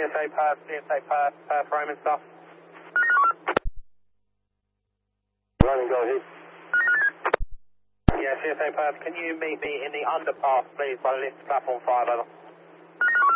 CSA Perth, frame and stuff. Run and go ahead. Yeah, CSA Perth, can you meet me in the underpass, please, by the lift platform 5, over?